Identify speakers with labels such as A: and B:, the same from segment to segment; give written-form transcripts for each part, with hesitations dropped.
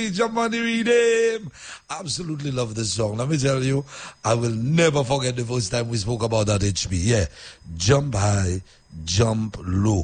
A: Jump on the rhythm. Absolutely love this song. Let me tell you, I will never forget the first time we spoke about that HB. Yeah. Jump high, jump low.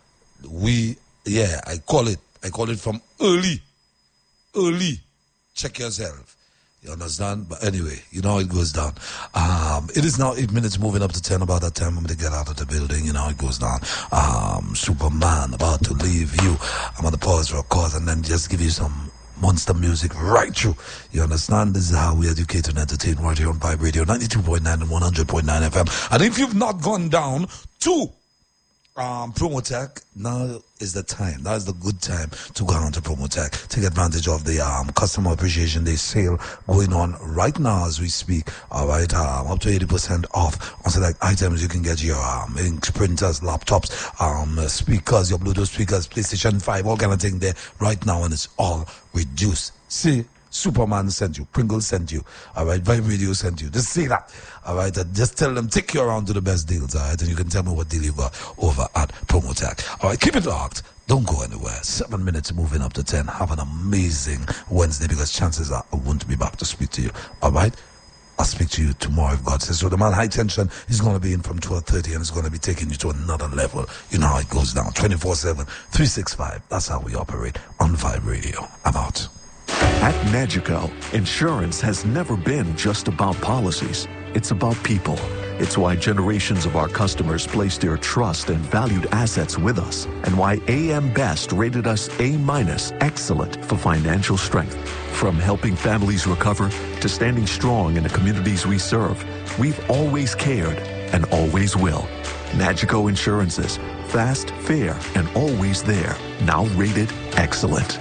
A: I call it from early. Check yourself. You understand? But anyway, you know how it goes down. It is now 8 minutes moving up to 10. About that time, I'm going to get out of the building. You know how it goes down. Superman about to leave you. I'm going to pause for a cause and then just give you some monster music right through. You understand? This is how we educate and entertain right here on Vibe Radio 92.9 and 100.9 FM. And if you've not gone down to Promotech, now is the time. That is the good time to go on to Promotech. Take advantage of the Customer Appreciation Day sale going on right now as we speak. All right, up to 80% off on select items. You can get your ink printers, laptops, speakers, your Bluetooth speakers, PlayStation 5, all kind of thing there right now, and it's all reduced. See? Superman sent you, Pringle sent you, all right, Vibe Radio sent you. Just say that, all right, just tell them, take you around to the best deals, all right, and you can tell me what deal you got over at Promotech. All right, keep it locked. Don't go anywhere. 7 minutes moving up to 10. Have an amazing Wednesday, because chances are I won't be back to speak to you, all right? I'll speak to you tomorrow if God says so. The man High Tension is going to be in from 12:30 and it's going to be taking you to another level. You know how it goes down. 24/7, 365. That's how we operate on Vibe Radio. I'm out.
B: At Magico, insurance has never been just about policies. It's about people. It's why generations of our customers place their trust and valued assets with us, and why AM Best rated us A- excellent for financial strength. From helping families recover to standing strong in the communities we serve, we've always cared and always will. Magico Insurances, fast, fair, and always there. Now rated excellent.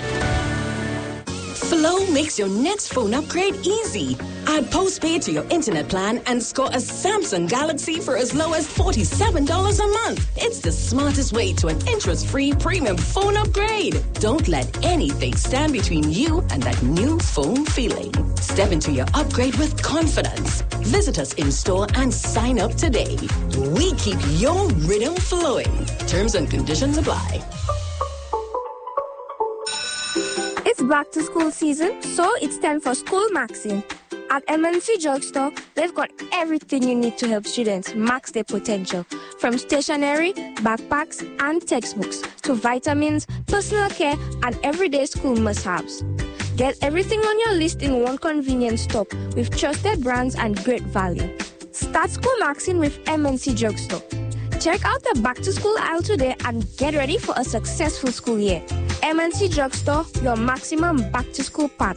C: Flow makes your next phone upgrade easy. Add postpaid to your internet plan and score a Samsung Galaxy for as low as $47 a month. It's the smartest way to an interest-free premium phone upgrade. Don't let anything stand between you and that new phone feeling. Step into your upgrade with confidence. Visit us in store and sign up today. We keep your rhythm flowing. Terms and conditions apply.
D: It's back to school season, so it's time for School Maxing. At MNC Drugstore, they've got everything you need to help students max their potential. From stationery, backpacks, and textbooks to vitamins, personal care, and everyday school must-haves. Get everything on your list in one convenient stop with trusted brands and great value. Start School Maxing with MNC Drugstore. Check out the back-to-school aisle today and get ready for a successful school year. MNC Drugstore, your maximum back-to-school partner.